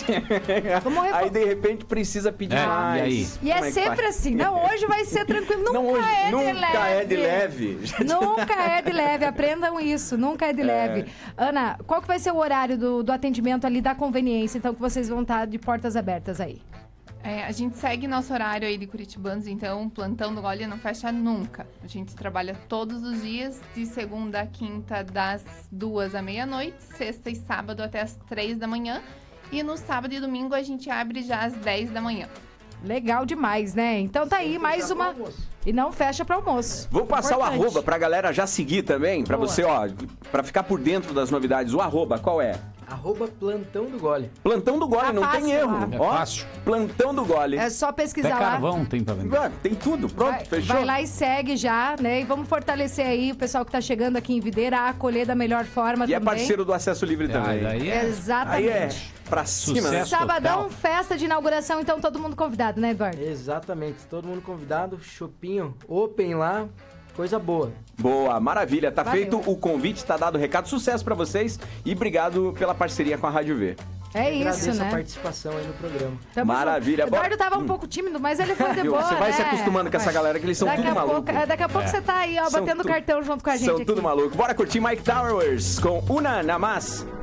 Aí, de repente, precisa pedir mais. E é sempre assim. Não, hoje vai ser tranquilo. Nunca é de leve. Nunca é de leve. Aprendam isso. Nunca é de leve. Ana, qual que vai ser o horário do atendimento ali da conveniência, então, que vocês vão estar de portas abertas aí? A gente segue nosso horário aí de curitibanos, então o plantão do Gole não fecha nunca. A gente trabalha todos os dias, de segunda a quinta, das 2 à meia-noite, sexta e sábado até as 3 da manhã. E no sábado e domingo a gente abre já às 10 da manhã. Legal demais, né? Então tá aí mais uma... E não fecha para almoço. Vou passar o arroba pra galera já seguir também, pra você, pra ficar por dentro das novidades. O arroba, qual é? @Plantão do Gole. Plantão do Gole, não tem erro. Lá. É fácil. Plantão do Gole. É só pesquisar Até lá. carvão tem pra vender. Tem tudo, pronto, fechou. Vai lá e segue já, né? E vamos fortalecer aí o pessoal que tá chegando aqui em Videira a acolher da melhor forma também. E é parceiro do Acesso Livre também. Exatamente. Aí é pra cima. Sucesso. Sabadão, total. festa de inauguração, então todo mundo convidado, né, Eduardo? Exatamente, todo mundo convidado. Chopinho open lá, coisa boa. Boa, maravilha. Tá Valeu. feito o convite, tá dado o recado. Sucesso pra vocês e obrigado pela parceria com a Rádio V. É isso, Agradeço né? a participação aí no programa. Maravilha. junto. Eduardo tava um pouco tímido, mas ele foi de boa, Você vai né? se acostumando com essa galera que eles são tudo malucos. Daqui a pouco você tá aí, ó, São batendo cartão junto com a gente São aqui. tudo maluco. Bora curtir Mike Towers com Una Namás.